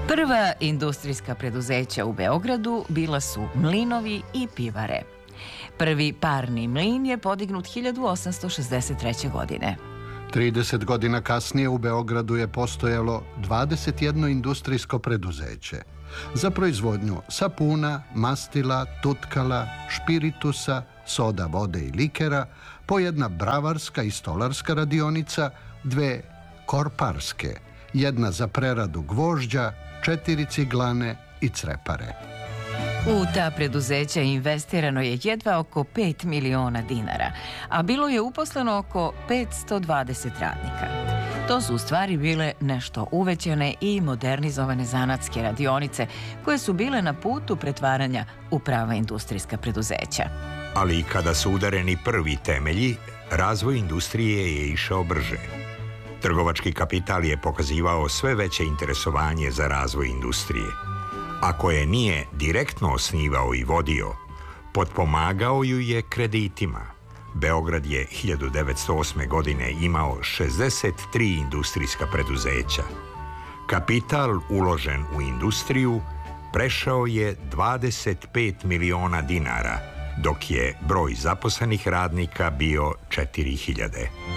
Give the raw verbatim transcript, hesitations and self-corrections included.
Prva industrijska preduzeća u Beogradu bila su mlinovi i pivare. Prvi parni mlin je podignut hiljadu osamsto šezdeset treće. godine. trideset godina kasnije u Beogradu je postojalo dvadeset jedno industrijsko preduzeće za proizvodnju sapuna, mastila, tutkala, špiritusa, soda, vode i likera, po jedna bravarska i stolarska radionica, dve korparske, jedna za preradu gvožđa, četiri ciglane i crepare. U ta preduzeća investirano je jedva oko pet miliona dinara, a bilo je uposleno oko petsto dvadeset radnika. To su u stvari bile nešto uvećane i modernizovane zanatske radionice koje su bile na putu pretvaranja u prava industrijska preduzeća. Ali kada su udareni prvi temelji, razvoj industrije je išao brže. Trgovački kapital je pokazivao sve veće interesovanje za razvoj industrije. Ako je nije direktno osnivao i vodio, potpomagao ju je kreditima. Beograd je hiljadu devetsto osme. godine imao šezdeset tri industrijska preduzeća. Kapital uložen u industriju prešao je dvadeset pet miliona dinara, dok je broj zaposlenih radnika bio četiri hiljade.